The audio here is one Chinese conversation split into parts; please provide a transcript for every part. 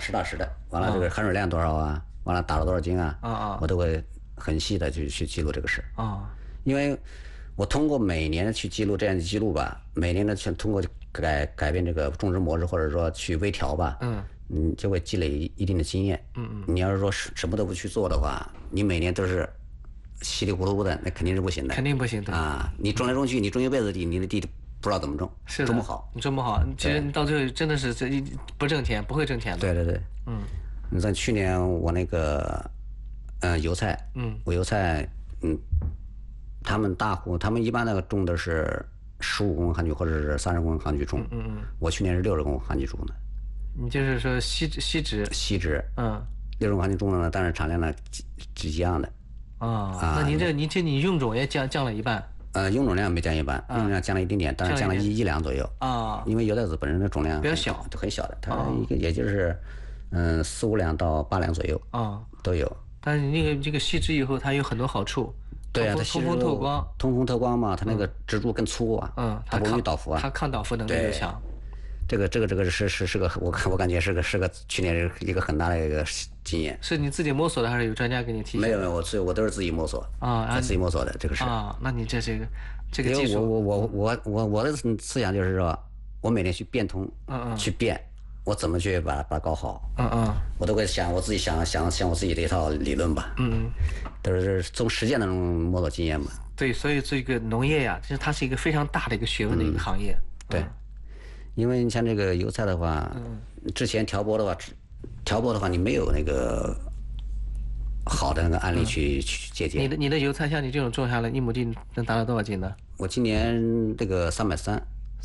实打实的。完了，这个含水量多少啊？完了打了多少斤啊？我都会很细的去记录这个事因为我通过每年去记录这样的记录吧，每年呢去通过改变这个种植模式，或者说去微调吧，你就会积累一定的经验。你要是说什么都不去做的话，你每年都是稀里糊涂的，那肯定是不行的。 肯定不行的啊！你种来种去，你种一辈子地，你的地不知道怎么种，种不好。 你种不好，其实你到最后真的是不挣钱，不会挣钱的。 对。你像去年我那个油菜，我油菜，他们大户他们一般那个种的是15公分旱秧或者是30公分旱秧种，我去年是60公分旱秧种的。 你就是说稀植 ，60公分旱秧种的呢，但是产量呢几样的。 那你用种也降了一半。 用种量没降一半，用种量降了一点点，但是降了1两左右因为油菜籽本身的种量比较小， 很小的，它也就是4、5两到8两左右都有。 但是你这个稀植以后，它有很多好处。 对啊，它通风透光， 通风透光嘛，它那个植株更粗它不容易倒伏它抗倒伏能力就强。 这个是个我感觉是个去年一个很大的一个经验。 是你自己摸索的，还是有专家给你提醒？ 没有，我都是自己摸索自己摸索的这个事那你这个技术， 我的思想就是说，我每天去变通，去变，我怎么去把它搞好？我都会想我自己想我自己的一套理论吧。都是从实践当中摸索经验嘛。 对，所以这个农业呀，其实它是一个非常大的一个学问的一个行业。 对。因为你像这个油菜的话，之前调播的话，你没有那个好的那个案例去借鉴。 你的油菜像你这种种下来，1亩地能达到多少斤呢？ 我今年这个330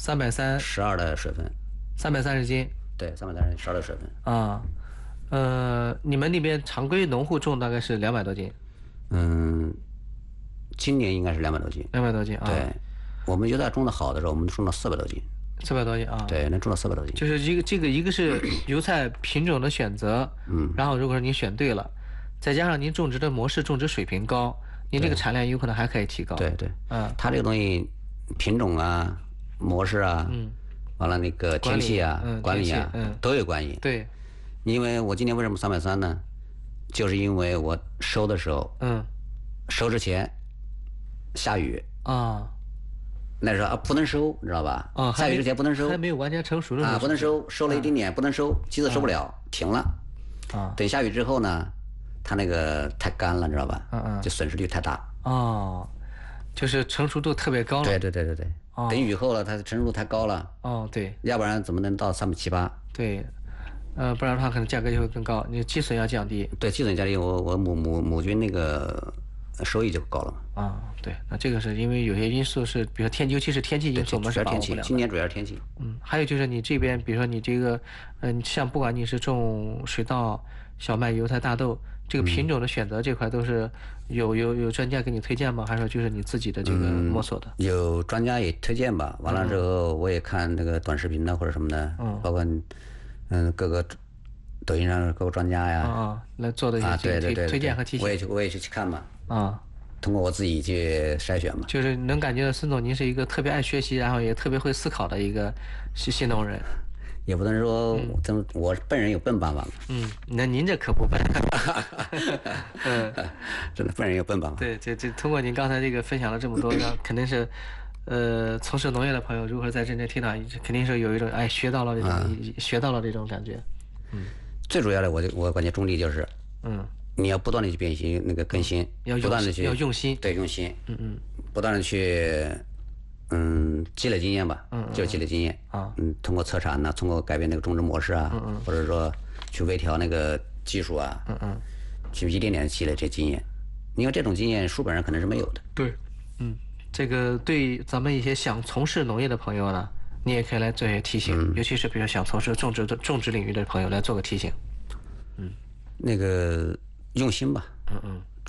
12的水分 ，330斤。 对，330 12的水分你们那边常规农户种大概是200多斤？ 今年应该是200多斤。 200多斤啊。 对，我们油菜种的好的时候，我们种到400多斤。 400多斤对，能种到400多斤。 就是一个是油菜品种的选择，然后如果说你选对了，再加上您种植的模式、种植水平高，您这个产量有可能还可以提高。 对，它这个东西品种模式完了那个天气管理都有关系。 对， 因为我今年为什么330呢？就是因为我收的时候，收之前下雨那时候不能收，你知道吧？下雨之前不能收， 还没有完全成熟的不能收，收了一丁点不能收，机子收不了，停了。等下雨之后呢，它那个太干了，知道吧？就损失率太大。 就是成熟度特别高了。 对。等雨后了，它成熟度太高了。 对。 要不然怎么能到3.78？ 对。不然的话可能价格就会更高，你积损要降低。 对，积损降低，我亩均那个收益就高了嘛。对，那这个是因为有些因素是，比如说尤其是天气因素，我们是把握不了的。 今年主要是天气。 还有就是你这边，比如说你这个，像不管你是种水稻、小麦、油菜、大豆，这个品种的选择这块都是有专家给你推荐吗？还是说就是你自己的这个摸索的？ 有专家也推荐吧。完了之后，我也看那个短视频或者什么的，包括各个抖音上各个专家呀来做的一些推荐和提醒。 我也去看嘛。通过我自己去筛选嘛。 就是能感觉到孙总您是一个特别爱学习，然后也特别会思考的一个新农人。 也不能说我笨人有笨办法嘛。 那您这可不笨。 真的笨人有笨办法。 对，这通过您刚才这个分享了这么多，肯定是从事农业的朋友如何在认真听到，肯定是有一种学到了这种感觉。 最主要的我感觉中立就是你要不断的去变新，那个更新，不断的去要用心。 对，用心。不断的去积累经验吧。就是积累经验通过测产通过改变那个种植模式或者说去微调那个技术去一点点积累这经验。因为这种经验书本上可能是没有的。 对。这个对咱们一些想从事农业的朋友呢，你也可以来做一些提醒，尤其是比如想从事种植领域的朋友来做个提醒。 那个用心吧。